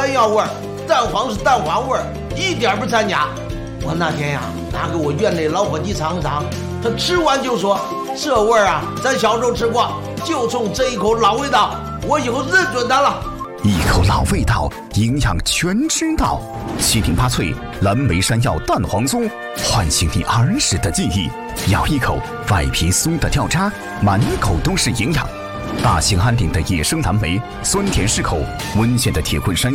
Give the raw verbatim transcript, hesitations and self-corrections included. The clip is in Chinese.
山药味儿，蛋黄是蛋黄味儿，一点不掺假。我那天呀，拿给我院内老伙计尝尝，他吃完就说：“这味儿啊，咱小时候吃过，就冲这一口老味道，我以后认准它了。” 一口老味道，营养全知道。七零八脆蓝莓山药蛋黄酥，唤醒你儿时的记忆。咬一口，外皮酥的掉渣，满口都是营养。大兴安岭的野生蓝莓，酸甜适口；温县的铁棍山